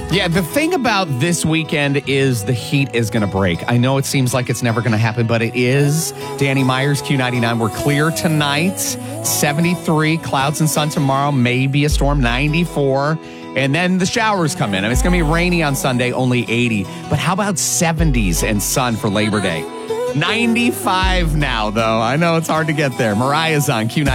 Yeah, the thing about this weekend is the heat is going to break. I know it seems like it's never going to happen, but it is. Danny Myers, Q99. We're clear tonight. 73, clouds and sun tomorrow, maybe a storm, 94. And then the showers come in. I mean, it's going to be rainy on Sunday, only 80. But how about 70s and sun for Labor Day? 95 now, though. I know it's hard to get there. Mariah's on Q9.